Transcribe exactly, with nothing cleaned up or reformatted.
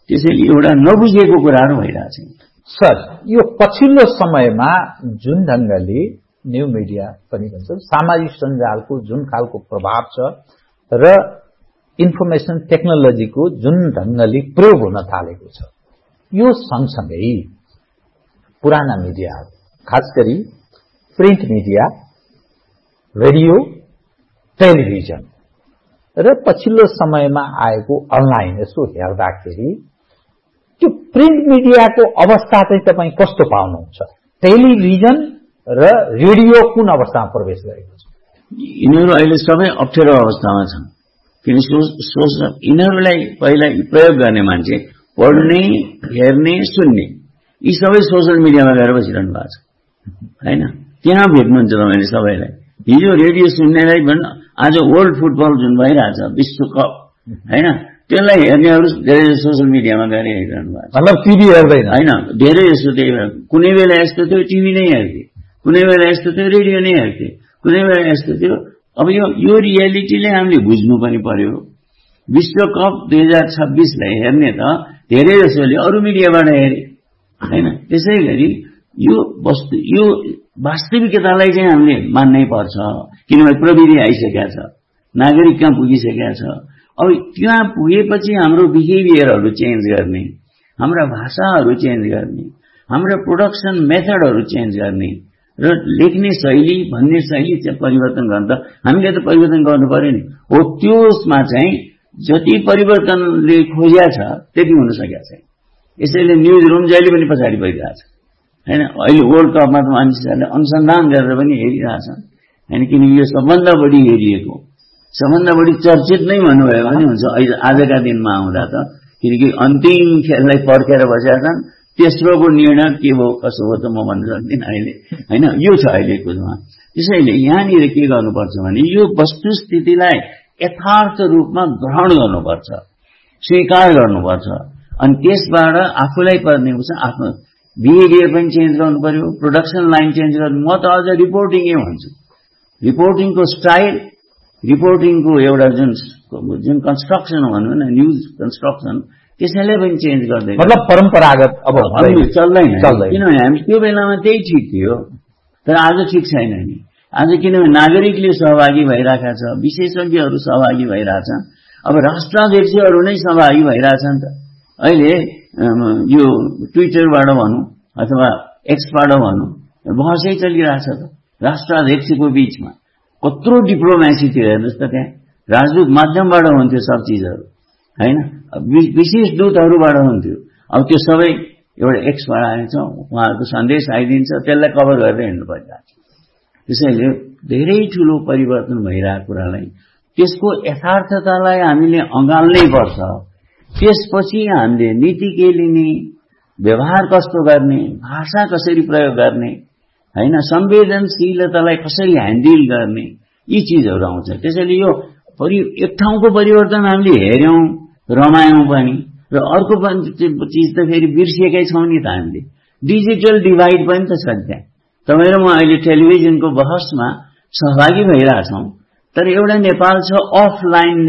त्यसैले एउटा नबुझेको कुराहरू भइरहेछ। सर, यो पछिल्लो समयमा जुन ढंगले न्यू मिडिया पनि भन्छ सामाजिक सञ्जालको जुन खालको प्रभाव छ र इन्फर्मेसन टेक्नोलोजीको जुन ढंगले प्रयोग हुन थालेको छ, यो सँगसँगै पुराना मिडिया खास गरी प्रिन्ट मिडिया, रेडियो, टेलिभिजन र पछिल्लो समयमा आएको अनलाइन यसो हेर्दाखेरि त्यो प्रिन्ट मिडियाको अवस्था चाहिँ तपाईँ कस्तो पाउनुहुन्छ? टेलिभिजन र रेडियो कुन अवस्थामा प्रवेश गरेको छ? यिनीहरू अहिले सबै अप्ठ्यारो अवस्थामा छन्। किन सोच यिनीहरूलाई पहिला प्रयोग गर्ने मान्छे पढ्ने, हेर्ने, सुन्ने यी सबै सोशल मिडियामा गएर बसिरहनु भएको छ हैन। त्यहाँ भेट्नुहुन्छ तपाईँले सबैलाई। हिजो रेडियो सुन्नेलाई भन्न आज वर्ल्ड फुटबल जुन भइरहेछ विश्वकप हैन, त्यसलाई हेर्नेहरू धेरै सोशल मिडियामा गएर हेरिरहनु भएको छ। मतलब टिभी हेर्दैन हैन, धेरै जस्तो त्यही भएर कुनै बेला यस्तो थियो टिभी नै हेर्थे, कुनै बेला यस्तो थियो रेडियो नै हेर्थे, कुनै बेला यस्तो थियो। अब यो यो रियालिटीले हामीले बुझ्नु पनि पर्यो। विश्वकप दुई हजार छब्बीसलाई हेर्ने त धेरै जसोले अरू मिडियाबाट हेरे हैन। त्यसै गरी यो वस्तु यो वास्तविकतालाई चाहिँ हामीले मान्नै पर्छ, किनभने प्रविधि आइसकेका छ, नागरिक कहाँ पुगिसकेका छ। अब त्यहाँ पुगेपछि हाम्रो बिहेभियरहरू चेन्ज गर्ने, हाम्रा भाषाहरू चेन्ज गर्ने, हाम्रो प्रोडक्सन मेथडहरू चेन्ज गर्ने र लेख्ने शैली भन्ने शैली चाहिँ परिवर्तन गर्न त हामीले त परिवर्तन गर्नु पर्यो नि। हो, त्यसमा चाहिँ जति परिवर्तनले खोजिया छ त्यति हुन सकेका छैन। यसैले न्युज रुम जहिले पनि पछाडि परिरहेछ हैन। अहिले वर्ल्ड कपमा त मानिसहरूले अनुसन्धान गरेर पनि हेरिरहेछन् हैन, किनकि यो सबभन्दा बढी हेरिएको, सबभन्दा बढी चर्चित नै भन्नुभयो भने हुन्छ आजका दिनमा आउँदा त, किनकि अन्तिम खेललाई पर्खेर बसेका छन्। तेस्रोको निर्णय के भयो कसो हो त म भन्न सक्दिनँ अहिले हैन। यो छ अहिलेकोमा। त्यसैले यहाँनिर के गर्नुपर्छ भने यो वस्तुस्थितिलाई यथार्थ रूपमा ग्रहण गर्नुपर्छ, स्वीकार गर्नुपर्छ। अनि त्यसबाट आफूलाई पर्ने हुन्छ आफ्नो बिहेभियर पनि चेन्ज गर्नु पर्यो, प्रोडक्सन लाइन चेन्ज गर्नु। म त अझ रिपोर्टिङै भन्छु, रिपोर्टिङको स्टाइल, रिपोर्टिङको एउटा जुन जुन कन्स्ट्रक्सन भनौँ न, न्युज कन्स्ट्रक्सन, त्यसैलाई पनि चेन्ज गर्दै मतलब परम्परागत अब चल्दैन। किनभने हामी त्यो बेलामा त्यही ठिक थियो, तर आज ठिक छैन नि। आज किनभने नागरिकले सहभागी भइरहेका छ, विशेषज्ञहरू सहभागी भइरहेछन्, अब राष्ट्राध्यक्षहरू नै सहभागी भइरहेछन्। त अहिले यो ट्विटरबाट भनौँ अथवा एक्सबाट भनौँ बहसै चलिरहेछ त राष्ट्राध्यक्षको बीचमा। कत्रो डिप्लोमेसी थियो हेर्नुहोस् त, त्यहाँ राजदूत माध्यमबाट हुन्थ्यो सब चिजहरू हैन, विशेष दूतहरूबाट हुन्थ्यो। अब त्यो सबै एउटा एक्सबाट आएछ, उहाँहरूको सन्देश आइदिन्छ, त्यसलाई कभर गरेर हिँड्नु परिरहेछ। त्यसैले धेरै ठुलो परिवर्तन भइरहेको कुरालाई, त्यसको यथार्थतालाई हामीले अँगाल्नै पर्छ। त्यसपछि हामीले नीति के लिने, व्यवहार कस्तो गर्ने, भाषा कसरी प्रयोग गर्ने हैन, संवेदनशीलतालाई कसरी ह्यान्डल गर्ने, यी चिजहरू आउँछ। त्यसैले यो एक ठाउँको परिवर्तन हामीले हेर्यौं, रमायौं पनि, र अर्को चिज त फेरि बिर्सिएकै छौं नि त हामीले। डिजिटल डिभाइड पनि त छ त्यहाँ। तपाईँ र म अहिले टेलिभिजनको बहसमा सहभागी भइरहेछौं, तर एउटा नेपाल छ अफलाइन